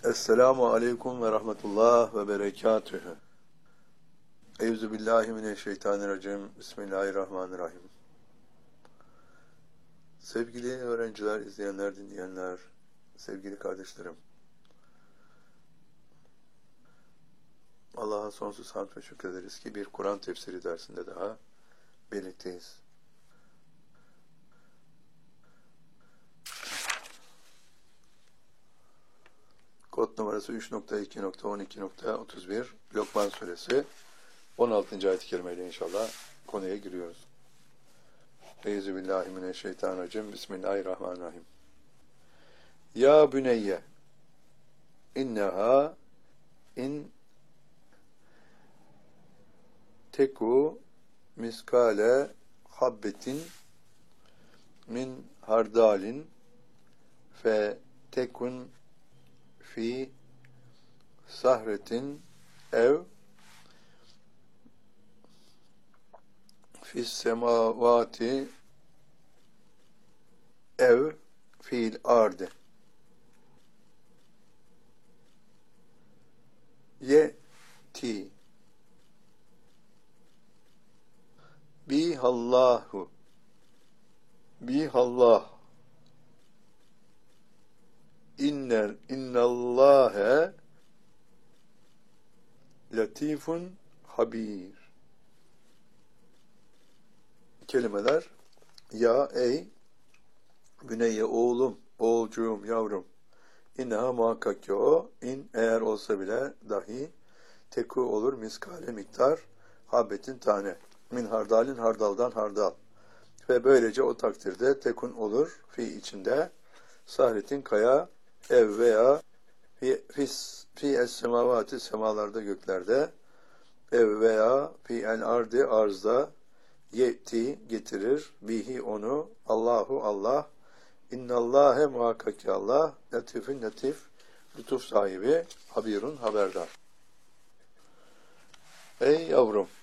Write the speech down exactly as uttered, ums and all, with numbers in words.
Esselamu aleyküm ve rahmetullah ve berekatühü. Euzubillahimineşşeytanirracim. Bismillahirrahmanirrahim. Sevgili öğrenciler, izleyenler, dinleyenler, sevgili kardeşlerim. Allah'a sonsuz hamd ve şükrederiz ki bir Kur'an tefsiri dersinde daha birlikteyiz. Kod numarası üç nokta iki nokta on iki nokta otuz bir Lokman Suresi on altıncı ayet-i kerimeyle inşallah konuya giriyoruz. Euzubillahimineşşeytanirracim. Bismillahirrahmanirrahim. Ya büneyye inneha in teku miskale habbetin min hardalin fe tekun fi sahretin ev fis semavati ev fiil arde yeti bihallahu bihallah inner innallâhe latifun habir. Kelimeler: ya ey, büneyye oğlum, oğulcuğum, yavrum, inneha muhakkak ki o, in eğer olsa bile dahi, teku olur miskale miktar, habbetin tane, min hardalin hardaldan hardal, ve böylece o takdirde tekun olur fi içinde, sahretin kaya, ev veya fi fis fi es semavati semalarda göklerde, ev veya fi el ardi arzda, yeti getirir, bihi onu, Allahu Allah, innallâhe muhakkak ki Allah, latifün latif, lütuf sahibi, habirun haberdar. Ey yavrum,